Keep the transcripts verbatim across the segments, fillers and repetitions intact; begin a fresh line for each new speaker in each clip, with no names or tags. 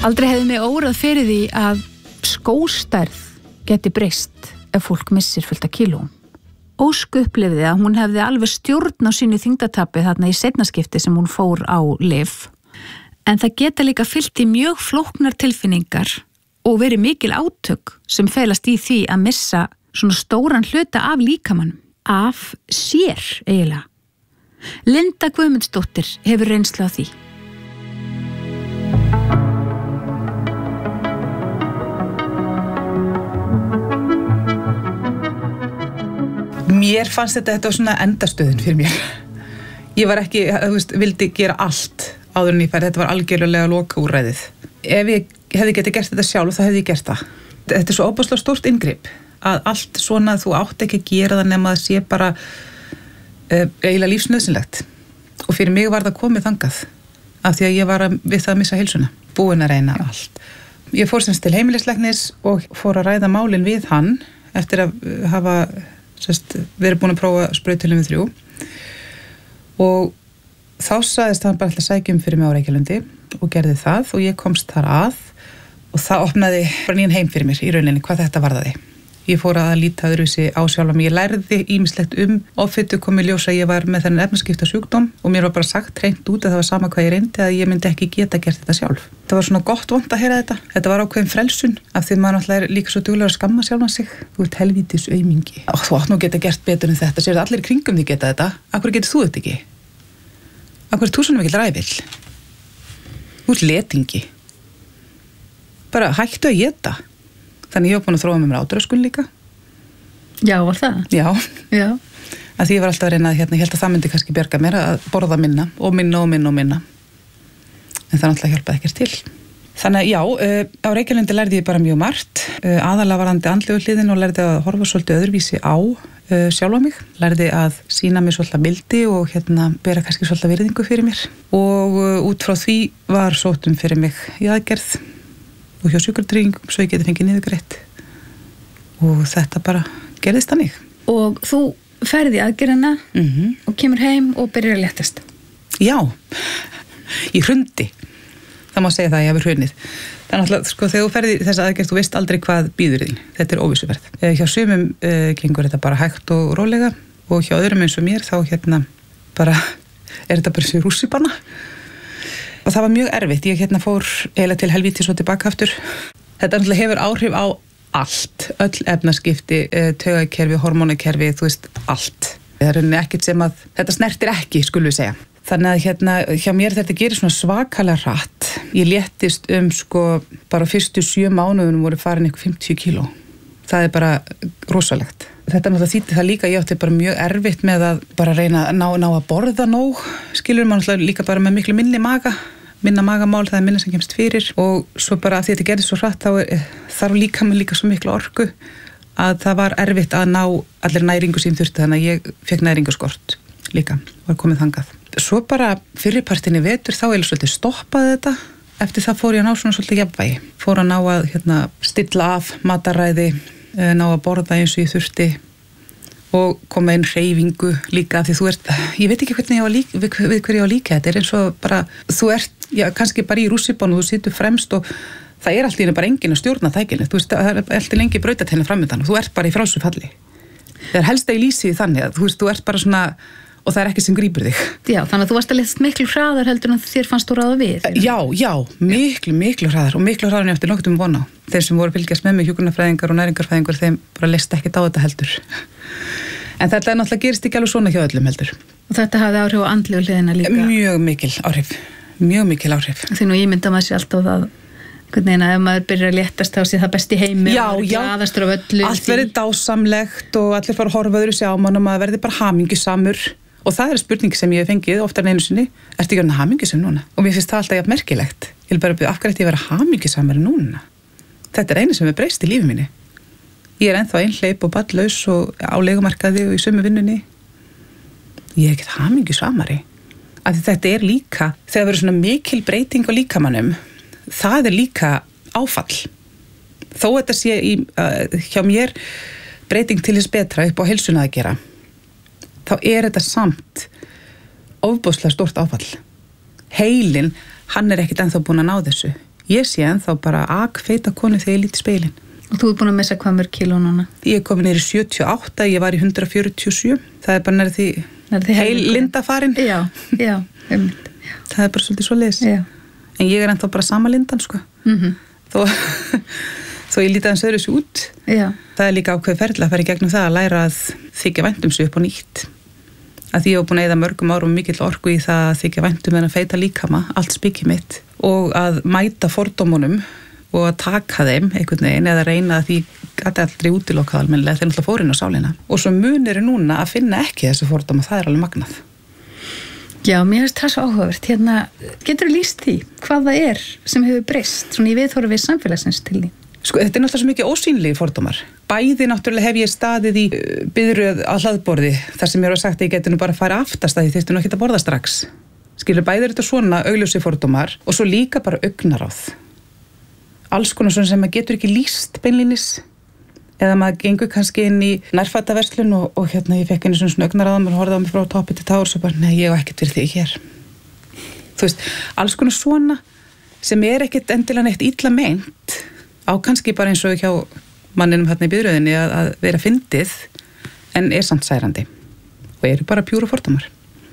Aldrei hefði mig órað fyrir því að skóstærð geti breyst ef fólk missir fullt af kílóum. Ósk upplifði að hún hefði alveg stjórn á sínu þyngdartapi þarna í seinnaskipti sem hún fór á lyf. En það geta líka fylgt í mjög flóknar tilfinningar og verið mikil átök sem felast í því að missa svona stóran hluta af líkamannum, af sér eiginlega. Linda Guðmundsdóttir hefur reynslu á því.
Mér fannst þetta, þetta var svona endastöðin fyrir mér. Ég var ekki, þú veist, vildi gera allt áður en ég færi, þetta var algjörlega loka úrræðið. Ef ég hefði getið gert þetta sjálf, þá hefði ég gert það. Þetta er svo óbúslega stórt inngrip, að allt svona þú átt ekki að gera það nema að sé bara uh, eiginlega lífsnauðsynlegt. Og fyrir mig var það komið þangað, af því að ég var að, við það að missa heilsuna, búin að reyna allt. Ég fór semst til heimilislæknis og fór að ræða málin við hann eftir að hafa sest, verið búin að prófa sprautulinn við þrjú. Og þá sagðist hann bara alltaf sækjum fyrir mig á Reykjalundi og gerði það og ég komst þar að og það opnaði bara nýjan heim fyrir mér í rauninni hvað þetta varðaði. Ég fór að líta öðruvísi á sjálfa mig. Ég lærði ýmislegt um offitu, kom í ljós að ég var með þennan efnaskipta sjúkdóm og mér var bara sagt hreint út að það var sama hvað ég reyndi að ég myndi ekki geta gert þetta sjálf. Það var svona gott vont að heyra þetta. Þetta var ákveðin frelsun af því maður náttúrulega er líka svo duglegur að skamma sjálfan sig. Þú ert helvítis aumingi. Og þú átt nú geta gert betur en þetta. Sér allir í kringum því geta þetta. Af hverju getur þú þetta ekki? Af hverju ert þú svona mikill ræfil? Þú ert letingi. Bara hættu að éta. Þannig ég var búin að þróa með mér átröskun líka.
Já, var það?
Já.
Já.
Að því ég var alltaf að reyna að hérna, ég held að það myndi kannski bjarga mér að borða minna og minna og minna og minna. En það náttúrulega hjálpaði ekkert til. Þannig að já, uh, á Reykjalundi lærði ég bara mjög margt. Uh, aðalega varðandi andlegu hliðin og lærði að horfa svolítið öðruvísi á uh, sjálfa mig. Lærði að sýna mig svolítið mildi og hérna bera kannski svolítið virðingu fyrir mér. Og uh, út frá því var sóttum fyrir mig í aðgerð og hjá sjúkratryggingum svo ég geti fengið niðurgreitt og þetta bara gerðist þannig.
Og þú ferði aðgerðina
mm-hmm.
og kemur heim og byrjar að léttast.
Já, ég hrundi. Það má segja það að ég hefur hrunið. Þannig að sko, þegar þú ferði þessa aðgerð, þú veist aldrei hvað býður þín. Þetta er óvissuverð. Eh, hjá sumum eh, gengur þetta bara hægt og rólega og hjá öðrum eins og mér þá hérna bara er þetta bara sér rússipanna. Og það var mjög erfitt, ég hérna fór eiginlega til helvítis og tilbaka aftur. Þetta náttúrulega hefur áhrif á allt, öll efnaskipti, taugakerfi, hormónakerfi, þú veist, allt. Það er rauninni ekkert sem að, þetta snertir ekki, skulum við segja. Þannig að hérna, hjá mér þetta gerir svona svakalega hratt. Ég léttist um sko, bara fyrstu sjö mánuðunum voru farin ykkur fimmtíu kíló. Það er bara rosalegt. Þetta náttúrulega þýtti það líka, ég átti bara mjög erfitt með að bara reyna að ná, ná að borða nóg. Skilur maður náttúrulega líka bara með miklu minni maga. Minna magamál, það er minna sem kemst fyrir og svo bara að því þetta gerði svo hratt þá er, þarf líka með líka svo miklu orku að það var erfitt að ná allir næringu sem þurfti þannig að ég fekk næringuskort líka, var komið þangað. Svo bara fyrirpartinni vetur þá er svolítið stoppaði þetta, eftir það fór ég að ná svona svolítið jafnvægi, fór að ná að hérna, stilla af mataræði, ná að borða eins og ég þurfti og koma inn hreyfingu líka því þú ert, ég veit ekki hvernig ég á líka, við, við hverju ég á líka, þetta er eins og bara, þú ert, já, kannski bara í rússíbánu og þú situr fremst og það er allt í henni bara enginn að stjórna tækinu, þú veist, það er alltaf lengi brautatenni framöndan og þú ert bara í frálsu falli. Það er helst að ég lýsi því þannig að þú veist, þú ert bara svona, og það er ekki sem grípur þig.
Já, þannig að þú varst að lesa miklu hraðar heldur en þér fannst þú ráða við.
Já, já, miklu, miklu hraðar og miklu hraðar en eftir nokkuð um vona. Þeir sem voru fylgjast með mig, hjúkrunarfræðingar og næringarfræðingar, þeim bara leist ekkert á þetta heldur. En þetta er náttúrulega gerist ekki alveg svona hjá öllum heldur.
Og þetta hafði áhrif á andlegu hliðina líka?
Mjög mikil áhrif, mjög mikil áhrif.
Því nú ég mynda maður sér alltaf það, hvernig að ef maður byrjar að léttast þá sé það besti heimi
já,
og
já,
glaðastur af öllu.
Allt verið dásamlegt og allir fara að horfa öðru sig á mann og maður verði bara hamingjusamur. Og það er spurning sem ég hef fengið oftar en einu sinni, ertu ekki orðin hamingjusam núna? Og mér finnst það alltaf jafn merkilegt. Ég vil bara byrja, af hverju ætti ég að vera hamingjusamur núna? Þetta er einu sem er breyst í lífi mínu. Ég er ennþá einhleyp og barnlaus og á leigumarkaði og í sömu vinnunni. Ég er ekkert hamingjusamari. Af því þetta er líka, þegar verður svona mikil breyting á líkamannum, það er líka áfall. Þó þetta sé í, uh, hjá mér breyting til þess betra upp á heilsuna að gera, þá er þetta samt ofboðslega stórt áfall. Heilinn, hann er ekkert ennþá búin að ná þessu. Ég sé en þá bara akfeita konu þegar ég líti speilin.
Og þú ert búin að missa hvað mörg kíló núna?
Ég er komin niður í sjötíu og átta, ég var í hundrað fjörutíu og sjö. Það er bara nær því, því heil lindafarin.
Já, já, einmitt.
Það er bara svolítið svo leis.
Já.
En ég er ennþá bara sama lindan, sko.
Mhm.
Þó, þó ég líti aðeins öðru sér út.
Já.
Það er líka ákveð ferðla að fara í gegnum það að læra að þykja vænt um sig upp á nýtt. Að því ég hef búin að eyða mörgum árum mikill orku í það að þykja vænt um en að feita líkama, allt spikið mitt og að mæta fordómunum og að taka þeim einhvern veginn eða reyna að því gæti aldrei útilokað almennilega þegar náttúrulega fór inn á sálina. Og svo munir er núna að finna ekki þessu fordóma, það er alveg magnað.
Já, mér finnst það svo áhugavert. Hérna, getur þú lýst því hvað það er sem hefur breyst svona í viðhorfi samfélagsins til því?
Sko, þetta er náttúrulega svo mikið ósýnilegi fordómar. Bæði náttúrulega hef ég staðið í biðröð á hlaðborði þar sem ég var sagt að ég geti nú bara að fara aftast að ég þyrfti nú ekki að borða strax. Skilur, bæði er þetta svona augljósi fordómar og svo líka bara augnaráð. Alls konar svona sem maður getur ekki lýst beinlínis eða maður gengur kannski inn í nærfataverslun og, og hérna ég fekk einu svona augnaráð og horfði á mig frá toppi til társ og bara, nei, ég hef ekkert fyrir þig hér. Þú veist, alls konar svona sem er ekkert endilega neitt illa meint á kannski bara eins og hjá manninum hérna í biðröðinni að, að vera fyndið en er samt særandi og eru bara pjúra fordómar.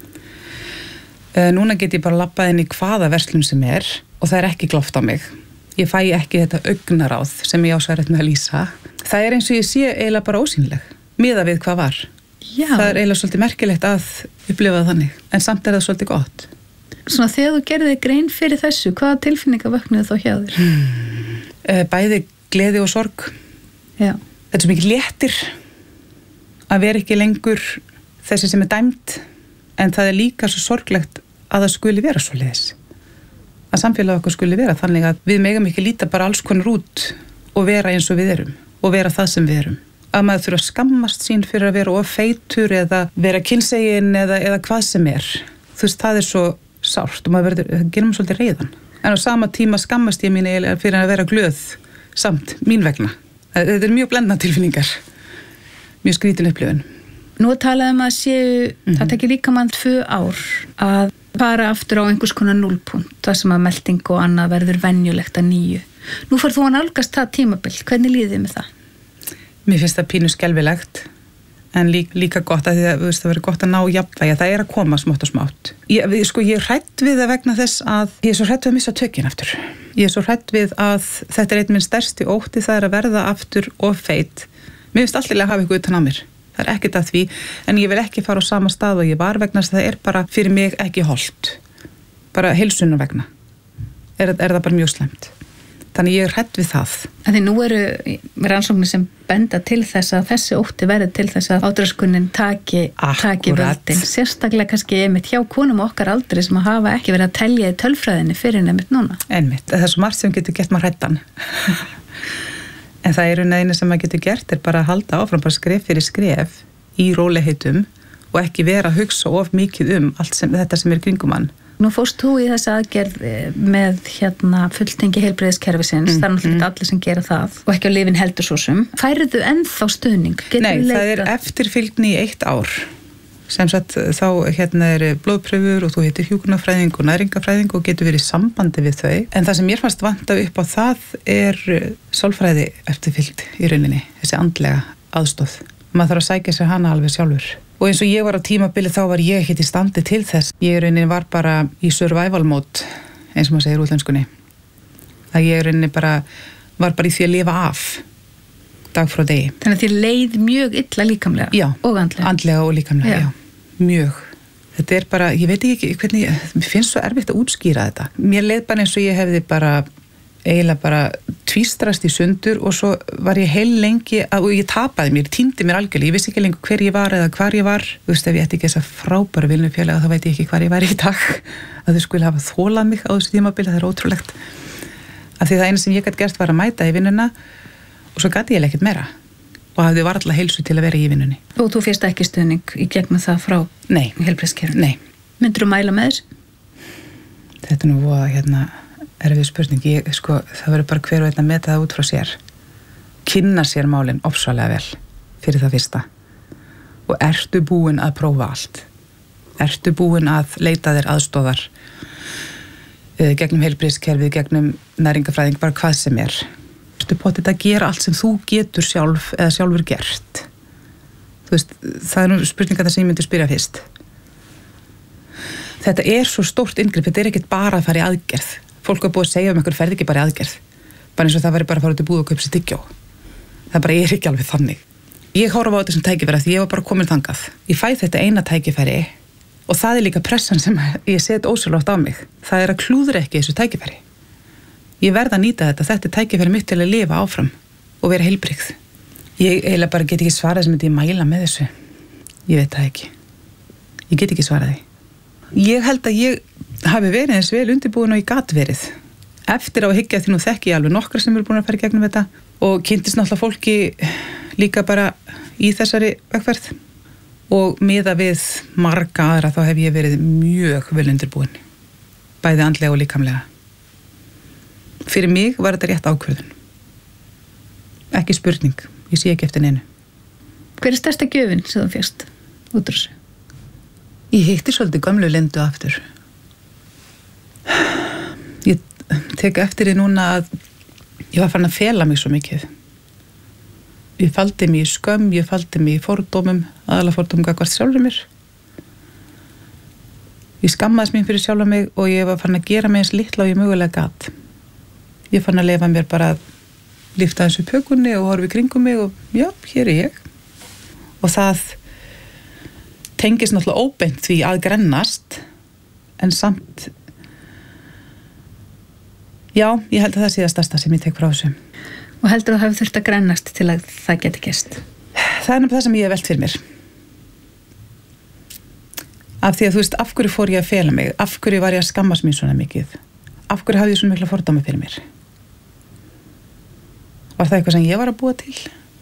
Uh, núna get ég bara labbað inn í hvaða verslun sem er og það er ekki gloft á mig. Ég fæ ekki þetta augnaráð sem ég ásverðið með að lýsa. Það er eins og ég sé eiginlega bara ósýnileg, miða við hvað var.
Já. Það
er eiginlega svolítið merkilegt að upplifa það þannig, en samt er það svolítið gott.
Svona þegar þú gerði grein fyrir þessu, hvaða tilfinningar vöknuðu þá hjá þér?
Hmm. Uh, bæði gleði og sorg.
Já.
Þetta er svo mikið léttir að vera ekki lengur þessi sem er dæmt, en það er líka svo sorglegt að það skuli vera svo leiðis. Að samfélag okkur skuli vera þannig að við megum ekki líta bara alls konar út og vera eins og við erum og vera það sem við erum. Að maður þurfa að skammast sín fyrir að vera of feitur eða vera kynsegin eða, eða hvað sem er. Þú veist, það er svo sárt og maður verður, það gerir maður svolítið reiðan. En á sama tíma skammast ég mín fyrir að vera glöð samt mín vegna. Þetta er mjög blendna tilfinningar. Mjög skrítin upplifun.
Nú talaðum að séu, mm-hmm. það tekir líka mann tvö ár að fara aftur á einhvers konar núlpunkt, það sem að melding og annað verður venjulegt að nýju. Nú fær þú að nálgast það tímabil, hvernig líðið þið með það?
Mér finnst það pínu skelfilegt, en líka, líka gott að því að það verður gott að ná jafnvægi, það er að koma smátt og smátt. Ég, við, sko, ég er hrædd við það vegna þess að ég er svo hrædd við að missa tökin aftur. Ég er svo hrædd við að þetta er einn minn stærsti ótti, það er að verða aftur og feit. Mér finnst alltaf að hafa ykkur utan á mér. Það er ekkert að því, en ég vil ekki fara á sama stað og ég var vegna þess að það er bara fyrir mig ekki holdt. Bara heilsunum vegna. Er, er það bara mjög slæmt. Þannig ég er hrædd við það.
En því nú eru rannsóknir sem benda til þess að þessi ótti verði til þess að átraskunnin taki, taki völdin. Sérstaklega kannski einmitt hjá konum okkar aldrei sem að hafa ekki verið að telja í tölfræðinni fyrir einmitt núna.
Einmitt. Það er svo margt sem getur gert maður hræddan. En það er einu sem maður getur gert er bara að halda áfram, bara skref fyrir skref í róliheitum og ekki vera að hugsa of mikið um allt sem, þetta sem er kringum hann.
Nú fórst þú í þessa aðgerð með hérna fulltingi heilbrigðiskerfisins, mm, það er náttúrulega mm. allir sem gera það og ekki á lifin heldur svo sem. Færðu ennþá stuðning? Getur
Nei, það er eftirfylgni í eitt ár. Sem sagt þá hérna er blóðpröfur og þú heitir hjúkrunarfræðing og næringafræðing og getur verið í sambandi við þau. En það sem mér fannst vanta upp á það er sálfræði eftirfylgd í rauninni, þessi andlega aðstóð. Maður þarf að sækja sér hana alveg sjálfur. Og eins og ég var á tímabili þá var ég ekki í standi til þess. Ég í rauninni var bara í survival mode, eins og maður segir útlenskunni. Að ég í rauninni bara var bara í því að lifa af dag frá degi.
Þannig að þér leið mjög illa líkamlega
já,
og andlega.
Andlega og líkamlega, já. já. Mjög. Þetta er bara, ég veit ekki hvernig, mér finnst svo erfitt að útskýra þetta. Mér leið bara eins og ég hefði bara, eiginlega bara tvístrast í sundur og svo var ég heil lengi, og ég tapaði mér, týndi mér algjörlega, ég vissi ekki lengur hver ég var eða hvar ég var. Þú veist, ef ég ætti ekki þessa frábæru vinnufélaga þá veit ég ekki hvar ég var í dag. Að þau skulle hafa þolað mig á þessu tímabili, það er ótrúlegt. Af því það eina sem ég gæti gert var að mæta í vinnuna og svo gæti ég ekkert meira og hafði varla heilsu til að vera í vinnunni.
Og þú fyrst ekki stuðning í gegnum það frá heilbrigðiskerfinu?
Nei.
Myndirðu mæla með þessu?
Þetta er nú voða hérna erfið spurning. Ég, sko, það verður bara hver og einn að meta það út frá sér. Kynna sér málin ofsalega vel fyrir það fyrsta. Og ertu búin að prófa allt? Ertu búin að leita þér aðstóðar gegnum heilbrigðiskerfið, gegnum næringafræðing, bara hvað sem er. Þú ert potið að gera allt sem þú getur sjálf eða sjálfur gert. Þú veist, það er nú spurningar sem ég myndi spyrja fyrst. Þetta er svo stórt inngrip, þetta er ekkert bara að fara í aðgerð. Fólk er búið að segja um einhver ferð ekki bara í aðgerð. Bara eins og það væri bara að fara út í búð og kaupa sér tyggjó. Það bara er ekki alveg þannig. Ég horfa á þetta sem tækifæri því ég var bara komin þangað. Ég fæ þetta eina tækifæri og það er líka pressan sem ég set ósjálfrátt á mig. Það er að klúðra ekki þessu tækifæri. Ég verð að nýta þetta, þetta er tækifæri mitt til að lifa áfram og vera heilbrigð. Ég eiginlega bara get ekki svarað sem myndi ég mæla með þessu. Ég veit það ekki. Ég get ekki svarað því. Ég held að ég hafi verið eins vel undirbúin og ég gat verið. Eftir á að hyggja því nú þekki ég alveg nokkra sem eru búin að fara í gegnum þetta og kynntist náttúrulega fólki líka bara í þessari vegferð og miða við marga aðra þá hef ég verið mjög vel undirbúin. Bæði andlega og líkamlega. Fyrir mig var þetta rétt ákvörðun. Ekki spurning. Ég sé ekki eftir neinu.
Hver er stærsta gjöfin sem þú fékkst út úr þessu?
Ég hitti svolítið gömlu Lindu aftur. Ég tek eftir því núna að ég var farin að fela mig svo mikið. Ég faldi mig í skömm, ég faldi mig í fordómum, aðalega fordómum gagnvart sjálfur mér. Ég skammaðist mín fyrir sjálfa mig og ég var farin að gera mig eins litla og ég mögulega gat. Ég fann að leyfa mér bara að lyfta eins upp hökunni og horfa í kringum mig og já, hér er ég. Og það tengist náttúrulega óbeint því að grennast, en samt, já, ég held að það sé það stærsta sem ég tek frá þessu.
Og heldur þú að hafi þurft að grennast til að það geti gerst?
Það er nefnilega það sem ég hef velt fyrir mér. Af því að þú veist, af hverju fór ég að fela mig? Af hverju var ég að skammast mín svona mikið? Af hverju hafði ég svona mikla fordóma fyrir mér? Var það eitthvað sem ég var að búa til?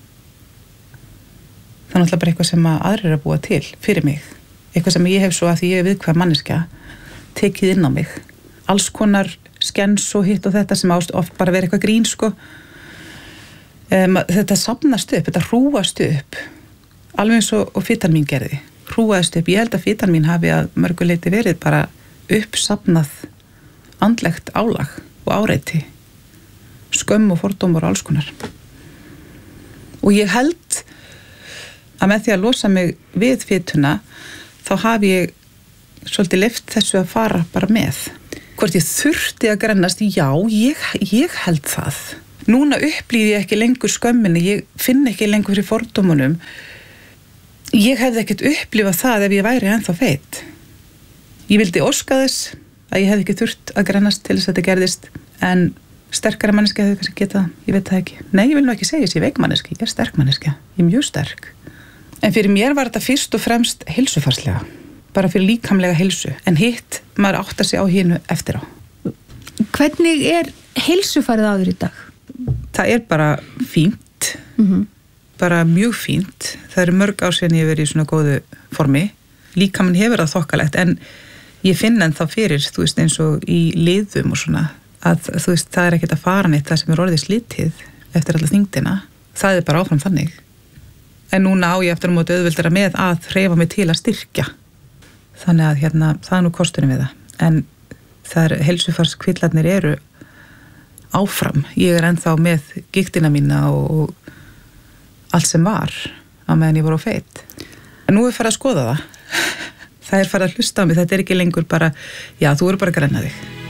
Það er náttúrulega bara eitthvað sem aðrir er að búa til fyrir mig. Eitthvað sem ég hef svo að því ég er viðkvæm manneskja tekið inn á mig. Alls konar skens og hitt og þetta sem ást oft bara verið eitthvað grín sko. Um, þetta safnast upp, þetta hrúast upp. Alveg eins og, og fitan mín gerði. Hrúaðist upp. Ég held að fitan mín hafi að mörgu leyti verið bara uppsafnað andlegt álag og áreiti. Skömm og fordómar og alls konar. Og ég held að með því að losa mig við fituna þá hafi ég svolítið leyft þessu að fara bara með. Hvort ég þurfti að grennast, já, ég, ég held það. Núna upplýði ég ekki lengur skömminni, ég finn ekki lengur fyrir fordómunum. Ég hefði ekkert upplýfað það ef ég væri ennþá feit. Ég vildi óska þess að ég hefði ekki þurft að grennast til þess að þetta gerðist, en sterkara manneskja hefði kannski getað, ég veit það ekki. Nei, ég vil nú ekki segja þess, ég er veik manneskja, ég er sterk manneskja, ég er mjög sterk. En fyrir mér var þetta fyrst og fremst heilsufarslega, bara fyrir líkamlega heilsu, en hitt maður áttar sig á hinu eftir á.
Hvernig er heilsufarið á þér í dag?
Það er bara fínt,
Mm-hmm.
bara mjög fínt. Það eru mörg ár síðan ég hef verið í svona góðu formi. Líkaminn hefur það þokkalegt, en ég finn enn þá fyrir, þú veist, eins og í liðum og svona, að þú veist, það er ekkert að fara neitt það sem er orðið slitið eftir alla þyngdina. Það er bara áfram þannig. En núna á ég eftir á móti auðveldara með að hreyfa mig til að styrkja. Þannig að hérna, það er nú kosturinn við það. En það er heilsufarskvillarnir eru áfram. Ég er ennþá með gigtina mína og, og allt sem var á meðan ég voru á feit. En nú er farið að skoða það. Það er farið að hlusta á mig. Þetta er ekki lengur bara, já, þú eru bara að grenna þig.